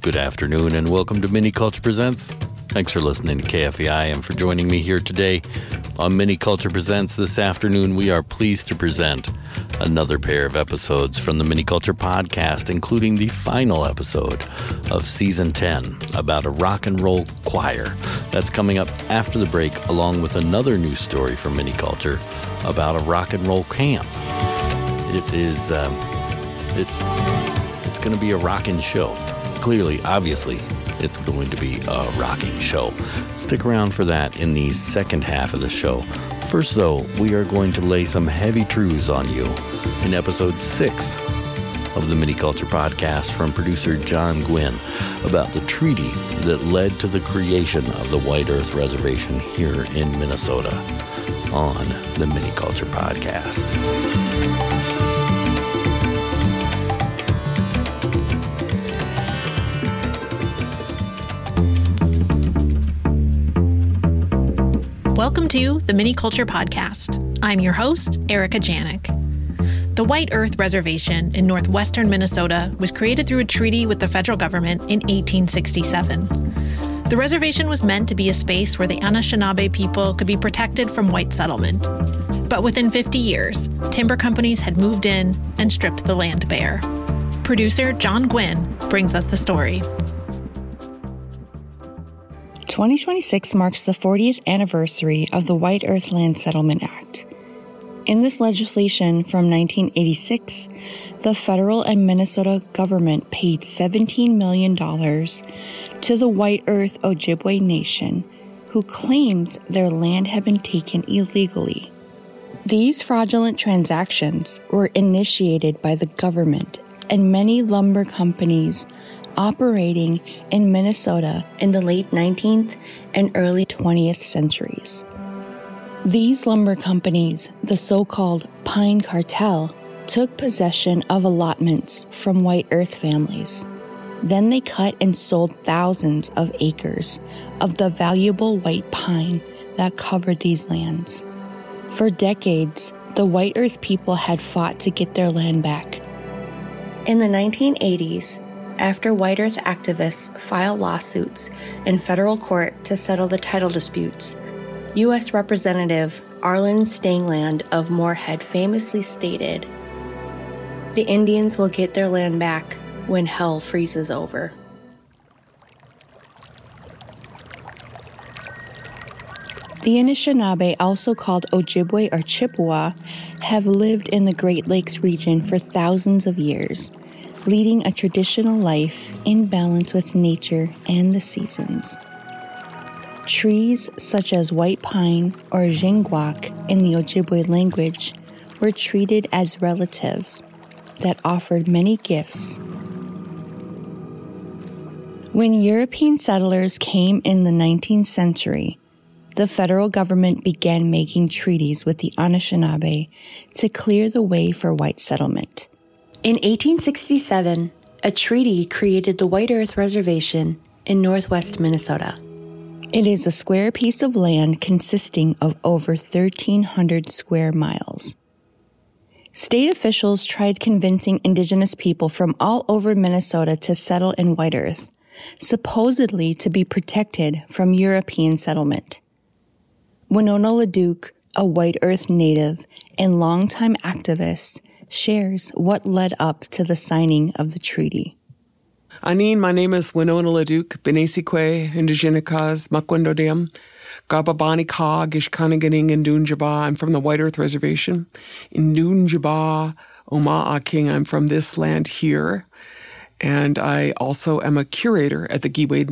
Good afternoon and welcome to Mini Culture Presents. Thanks for listening to KFEI and for joining me here today on Mini Culture Presents. This afternoon we are pleased to present another pair of episodes from the Mini Culture podcast, including the final episode of Season 10 about a rock and roll choir. That's coming up after the break, along with another news story from Mini Culture about a rock and roll camp. It's going to be a rockin' show. Clearly, obviously, it's going to be a rocking show. Stick around for that in the second half of the show. First, though, we are going to lay some heavy truths on you in episode 6 of the Mini Culture podcast from producer John Gwynn about the treaty that led to the creation of the White Earth Reservation here in Minnesota on the Mini Culture podcast. Welcome to the Mini Culture Podcast. I'm your host, Erica Janik. The White Earth Reservation in northwestern Minnesota was created through a treaty with the federal government in 1867. The reservation was meant to be a space where the Anishinaabe people could be protected from white settlement. But within 50 years, timber companies had moved in and stripped the land bare. Producer John Gwynn brings us the story. 2026 marks the 40th anniversary of the White Earth Land Settlement Act. In this legislation from 1986, the federal and Minnesota government paid $17 million to the White Earth Ojibwe Nation, who claims their land had been taken illegally. These fraudulent transactions were initiated by the government and many lumber companies operating in Minnesota in the late 19th and early 20th centuries. These lumber companies, the so-called Pine Cartel, took possession of allotments from White Earth families. Then they cut and sold thousands of acres of the valuable white pine that covered these lands. For decades, the White Earth people had fought to get their land back. In the 1980s, after White Earth activists filed lawsuits in federal court to settle the title disputes, U.S. Representative Arlen Stangland of Moorhead famously stated, "The Indians will get their land back when hell freezes over." The Anishinaabe, also called Ojibwe or Chippewa, have lived in the Great Lakes region for thousands of years, leading a traditional life in balance with nature and the seasons. Trees such as white pine or jingwak in the Ojibwe language were treated as relatives that offered many gifts. When European settlers came in the 19th century, the federal government began making treaties with the Anishinaabe to clear the way for white settlement. In 1867, a treaty created the White Earth Reservation in northwest Minnesota. It is a square piece of land consisting of over 1,300 square miles. State officials tried convincing indigenous people from all over Minnesota to settle in White Earth, supposedly to be protected from European settlement. Winona LeDuc, a White Earth native and longtime activist, shares what led up to the signing of the treaty. Anin, my name is Winona LeDuc, Benesikwe, Indigenikaz, Makwendodiam, Gababani Ka, Gishkaniganing, and Dunjaba. I'm from the White Earth Reservation. In Dunjaba, Oma'a King, I'm from this land here. And I also am a curator at the Giwade